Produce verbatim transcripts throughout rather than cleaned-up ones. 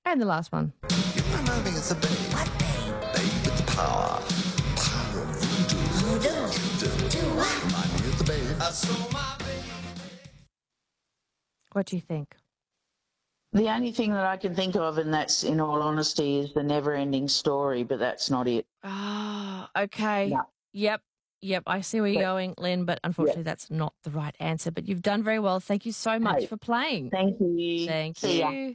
And the last one. You know, I think it's a babe. What babe? Babe with the power. Power of voodoo. Voodoo. Do what? Remind me of the babe. I saw my baby. What do you think? The only thing that I can think of, and that's in all honesty, is the never-ending story, but that's not it. Ah, okay. No. Yep. Yep. I see where you're But- going, Len, but unfortunately Yep. that's not the right answer. But you've done very well. Thank you so much Hey, for playing. Thank you. Thank See ya. you.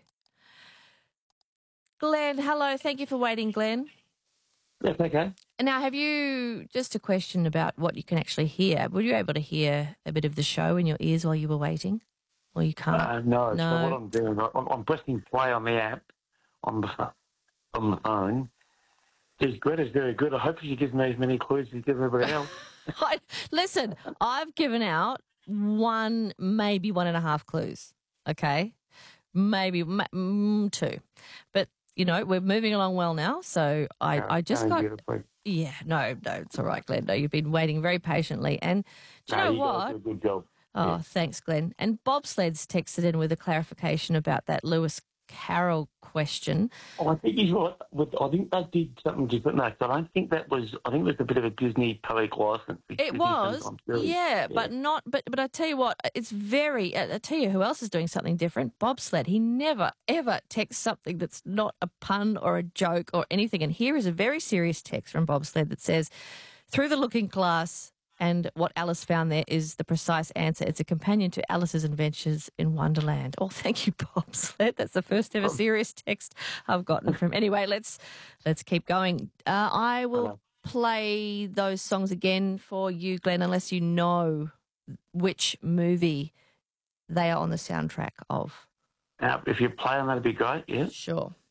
Glenn, hello. Thank you for waiting, Glenn. That's okay. And now, have you, just a question about what you can actually hear, were you able to hear a bit of the show in your ears while you were waiting? Or you can't? Uh, no, No. so what I'm doing, I'm, I'm pressing play on the app on the pho- on the phone. She's Greta's very good. I hope she gives me as many clues as she gives everybody else. I, listen, I've given out one, maybe one and a half clues, okay? Maybe ma- mm, two. But, you know, we're moving along well now, so I, I just Going got... beautifully. Yeah, no, no, it's all right, Glenn. No, you've been waiting very patiently. And do you No, know you what? guys do a good job. Oh, Yeah. thanks, Glenn. And Bobsled's texted in with a clarification about that Lewis Carroll question. Oh, I think he's right. With, I think they did something different. No, so I don't think that was. I think it was a bit of a Disney poetic license. It Disney was, sometimes do. yeah, but not. But but I tell you what, it's very. I I tell you who else is doing something different. Bobsled. He never ever texts something that's not a pun or a joke or anything. And here is a very serious text from Bobsled that says, "Through the Looking Glass." And what Alice found there is the precise answer. It's a companion to Alice's Adventures in Wonderland. Oh, thank you, Bobsled. That's the first ever serious text I've gotten from. Anyway, let's let's keep going. Uh, I will Hello. play those songs again for you, Glenn, unless you know which movie they are on the soundtrack of. Now, if you play on that, it'd be great. Yeah. Sure.